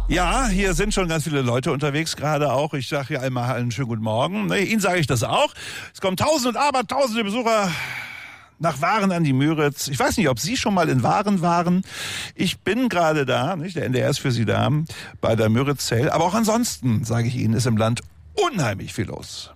Ja, hier sind schon ganz viele Leute unterwegs, gerade auch. Ich sage hier einmal einen schönen guten Morgen. Ihnen sage ich das auch. Es kommen Tausende und Abertausende Besucher nach Waren an die Müritz. Ich weiß nicht, ob Sie schon mal in Waren waren. Ich bin gerade da, nicht? Der NDR ist für Sie da, bei der Müritz Sale. Aber auch ansonsten, sage ich Ihnen, ist im Land unheimlich viel los.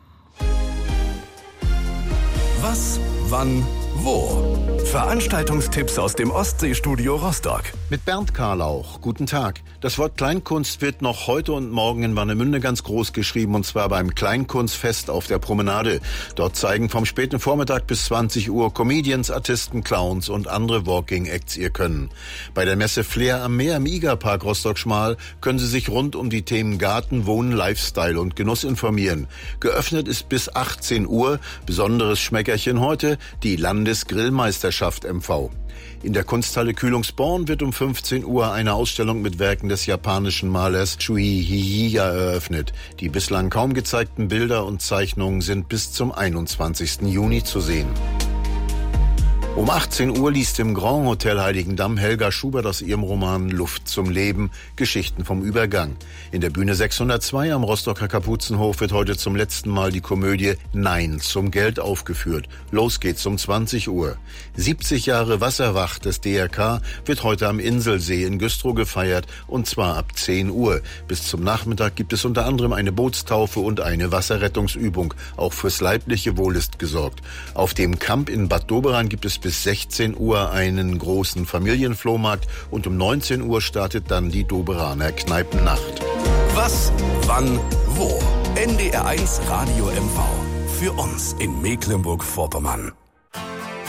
Was, wann, wo? Veranstaltungstipps aus dem Ostseestudio Rostock. Mit Bernd Karlauch. Guten Tag. Das Wort Kleinkunst wird noch heute und morgen in Warnemünde ganz groß geschrieben, und zwar beim Kleinkunstfest auf der Promenade. Dort zeigen vom späten Vormittag bis 20 Uhr Comedians, Artisten, Clowns und andere Walking-Acts ihr Können. Bei der Messe Flair am Meer im Igerpark Rostock-Schmal können Sie sich rund um die Themen Garten, Wohnen, Lifestyle und Genuss informieren. Geöffnet ist bis 18 Uhr. Besonderes Schmeckerchen heute, die Landesgrillmeisterschaft MV. In der Kunsthalle Kühlungsborn wird um 15 Uhr eine Ausstellung mit Werken des japanischen Malers Shuei Hiiya eröffnet. Die bislang kaum gezeigten Bilder und Zeichnungen sind bis zum 21. Juni zu sehen. Um 18 Uhr liest im Grand Hotel Heiligendamm Helga Schubert aus ihrem Roman Luft zum Leben, Geschichten vom Übergang. In der Bühne 602 am Rostocker Kapuzenhof wird heute zum letzten Mal die Komödie Nein zum Geld aufgeführt. Los geht's um 20 Uhr. 70 Jahre Wasserwacht des DRK wird heute am Inselsee in Güstrow gefeiert, und zwar ab 10 Uhr. Bis zum Nachmittag gibt es unter anderem eine Bootstaufe und eine Wasserrettungsübung. Auch fürs leibliche Wohl ist gesorgt. Auf dem Kamp in Bad Doberan gibt es bis 16 Uhr einen großen Familienflohmarkt, und um 19 Uhr startet dann die Doberaner Kneipennacht. Was, wann, wo? NDR 1 Radio MV. Für uns in Mecklenburg-Vorpommern.